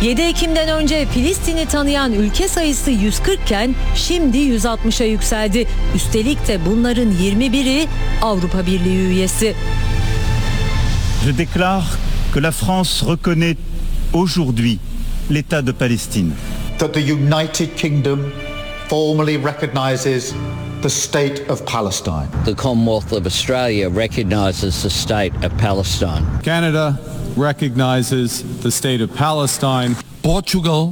7 Ekim'den önce Filistin'i tanıyan ülke sayısı 140 iken şimdi 160'a yükseldi. Üstelik de bunların 21'i Avrupa Birliği üyesi. Je déclare que la France reconnaît aujourd'hui l'État de Palestine. That the United Kingdom formally recognizes the state of Palestine. The Commonwealth of Australia recognises the state of Palestine. Canada recognizes the state of Palestine. Portugal